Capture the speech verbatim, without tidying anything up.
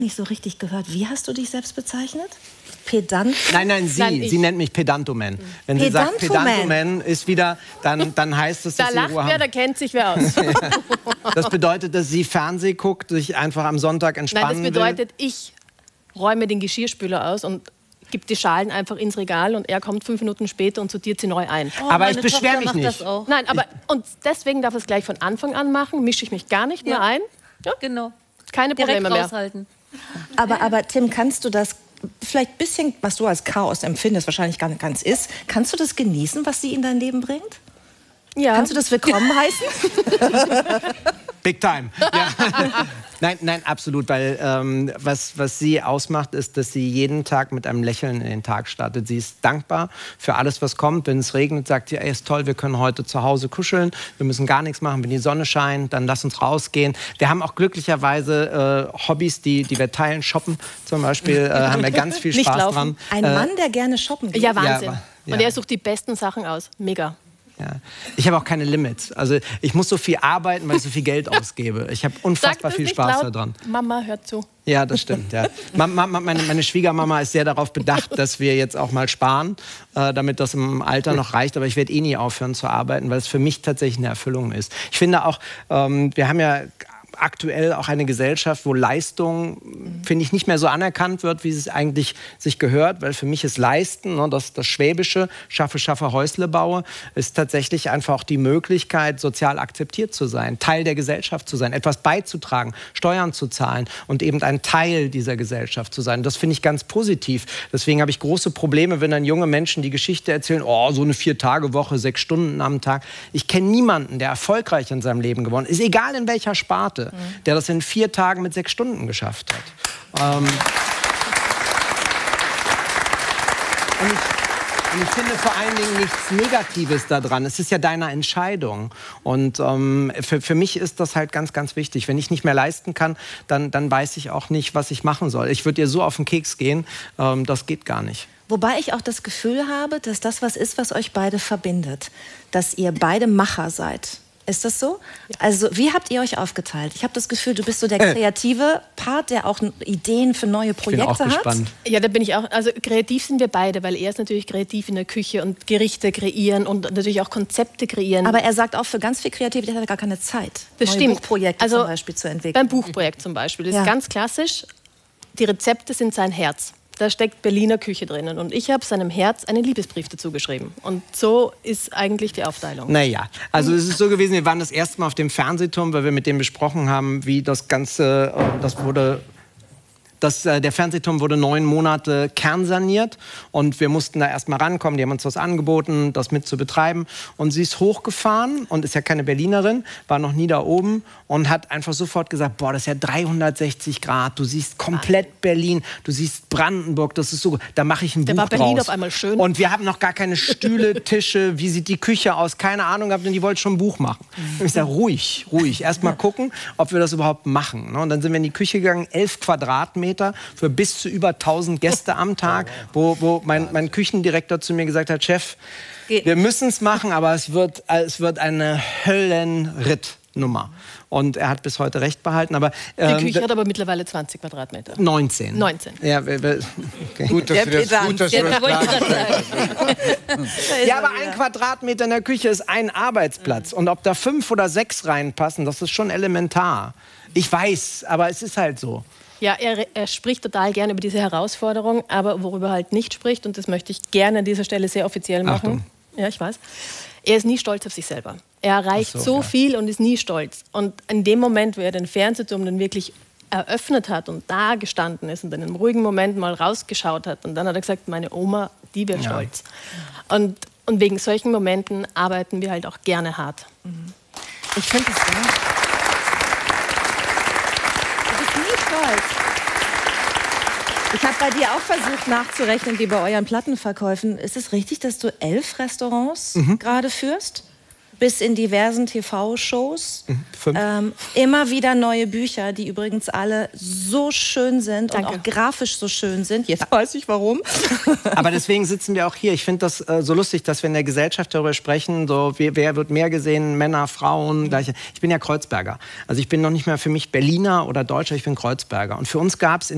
Nicht so richtig gehört. Wie hast du dich selbst bezeichnet? Pedant? Nein, nein, sie. Nein, sie nennt mich Pedantoman. Wenn sie sagt, Pedantoman ist wieder, dann, dann heißt es, dass da sie lacht Ruhe wer, haben. da kennt sich wer aus. Das bedeutet, dass sie Fernseh guckt, sich einfach am Sonntag entspannen Nein, das bedeutet, will. ich räume den Geschirrspüler aus und gebe die Schalen einfach ins Regal und er kommt fünf Minuten später und sortiert sie neu ein. Oh, aber ich beschwere mich nicht. Nein, aber und deswegen darf es gleich von Anfang an machen, mische ich mich gar nicht ja. mehr ein. Ja? Genau. Keine Probleme Direkt mehr. raushalten. Aber, aber Tim, kannst du das vielleicht ein bisschen, was du als Chaos empfindest, wahrscheinlich gar nicht ganz ist, kannst du das genießen, was sie in dein Leben bringt? Ja. Kannst du das willkommen heißen? Big time. Ja. Nein, nein, absolut, weil ähm, was, was sie ausmacht, ist, dass sie jeden Tag mit einem Lächeln in den Tag startet. Sie ist dankbar für alles, was kommt. Wenn es regnet, sagt sie, ey, ist toll, wir können heute zu Hause kuscheln, wir müssen gar nichts machen. Wenn die Sonne scheint, dann lass uns rausgehen. Wir haben auch glücklicherweise äh, Hobbys, die, die wir teilen. Shoppen zum Beispiel, äh, haben wir ganz viel Spaß dran. Ein Mann, der gerne shoppen geht. Ja, Wahnsinn. Ja, ja. Und er sucht die besten Sachen aus. Mega. Ja. Ich habe auch keine Limits. Also ich muss so viel arbeiten, weil ich so viel Geld ausgebe. Ich habe unfassbar viel Spaß daran. Mama, hört zu. Ja, das stimmt. Ja. Mama, meine, meine Schwiegermama ist sehr darauf bedacht, dass wir jetzt auch mal sparen, äh, damit das im Alter noch reicht. Aber ich werde eh nie aufhören zu arbeiten, weil es für mich tatsächlich eine Erfüllung ist. Ich finde auch, ähm, wir haben ja aktuell auch eine Gesellschaft, wo Leistung, finde ich, nicht mehr so anerkannt wird, wie es eigentlich sich gehört, weil für mich ist Leisten, ne, das, das Schwäbische, schaffe, schaffe, Häusle baue, ist tatsächlich einfach auch die Möglichkeit, sozial akzeptiert zu sein, Teil der Gesellschaft zu sein, etwas beizutragen, Steuern zu zahlen und eben ein Teil dieser Gesellschaft zu sein. Das finde ich ganz positiv. Deswegen habe ich große Probleme, wenn dann junge Menschen die Geschichte erzählen, oh, so eine Vier-Tage-Woche, sechs Stunden am Tag. Ich kenne niemanden, der erfolgreich in seinem Leben geworden ist, egal in welcher Sparte, der das in vier Tagen mit sechs Stunden geschafft hat. Ähm und, ich, und ich finde vor allen Dingen nichts Negatives daran. Es ist ja deine Entscheidung. Und ähm, für, für mich ist das halt ganz, ganz wichtig. Wenn ich nicht mehr leisten kann, dann, dann weiß ich auch nicht, was ich machen soll. Ich würde ihr so auf den Keks gehen, ähm, das geht gar nicht. Wobei ich auch das Gefühl habe, dass das was ist, was euch beide verbindet. Dass ihr beide Macher seid. Ist das so? Ja. Also wie habt ihr euch aufgeteilt? Ich habe das Gefühl, du bist so der kreative Part, der auch Ideen für neue Projekte hat. Ich bin auch gespannt. Ja, da bin ich auch. Also kreativ sind wir beide, weil er ist natürlich kreativ in der Küche und Gerichte kreieren und natürlich auch Konzepte kreieren. Aber er sagt auch, für ganz viel Kreativität hat er gar keine Zeit. Das neue stimmt. Buchprojekte also zum Beispiel zu entwickeln. Beim Buchprojekt zum Beispiel. Das ja. ist ganz klassisch. Die Rezepte sind sein Herz. Da steckt Berliner Küche drinnen. Und ich habe seinem Herz einen Liebesbrief dazu geschrieben. Und so ist eigentlich die Aufteilung. Naja, also es ist so gewesen, wir waren das erste Mal auf dem Fernsehturm, weil wir mit dem besprochen haben, wie das Ganze, das wurde... Das, äh, der Fernsehturm wurde neun Monate kernsaniert und wir mussten da erst mal rankommen. Die haben uns das angeboten, das mit zu betreiben. Und sie ist hochgefahren und ist ja keine Berlinerin, war noch nie da oben und hat einfach sofort gesagt, boah, das ist ja dreihundertsechzig Grad, du siehst komplett Berlin, du siehst Brandenburg, das ist so, da mache ich ein da Buch war Berlin draus. Auf einmal schön. Und wir haben noch gar keine Stühle, Tische, wie sieht die Küche aus, keine Ahnung gehabt und die wollte schon ein Buch machen. Und ich sage, ruhig, ruhig, erst mal gucken, ob wir das überhaupt machen. Und dann sind wir in die Küche gegangen, elf Quadratmeter, für bis zu über tausend Gäste am Tag, wo, wo mein, mein Küchendirektor zu mir gesagt hat, Chef, wir müssen es machen, aber es wird, es wird eine Höllenrittnummer. Und er hat bis heute recht behalten. Aber, ähm, die Küche hat aber mittlerweile zwanzig Quadratmeter. neunzehn. neunzehn. Ja, okay. Gut, dass wir das, gut, dass wir das klar Ja, aber ein Quadratmeter in der Küche ist ein Arbeitsplatz. Und ob da fünf oder sechs reinpassen, das ist schon elementar. Ich weiß, aber es ist halt so. Ja, er, er spricht total gerne über diese Herausforderung, aber worüber er halt nicht spricht, und das möchte ich gerne an dieser Stelle sehr offiziell machen. Achtung. Ja, ich weiß. Er ist nie stolz auf sich selber. Er erreicht Ach so, so ja. viel und ist nie stolz. Und in dem Moment, wo er den Fernsehturm dann wirklich eröffnet hat und da gestanden ist und in einem ruhigen Moment mal rausgeschaut hat, und dann hat er gesagt, meine Oma, die wäre Ja. stolz. Und, und wegen solchen Momenten arbeiten wir halt auch gerne hart. Ich finde es ja. Du bist nie stolz. Ich habe bei dir auch versucht nachzurechnen, wie bei euren Plattenverkäufen. Ist es richtig, dass du elf Restaurants Mhm. gerade führst? Bis in diversen T V-Shows. Mhm, fünf. Ähm, immer wieder neue Bücher, die übrigens alle so schön sind Danke. und auch grafisch so schön sind. Jetzt weiß ich warum. Aber deswegen sitzen wir auch hier. Ich finde das äh, so lustig, dass wir in der Gesellschaft darüber sprechen, so, wer, wer wird mehr gesehen, Männer, Frauen, gleiche. Ich bin ja Kreuzberger. Also ich bin noch nicht mehr für mich Berliner oder Deutscher, ich bin Kreuzberger. Und für uns gab es in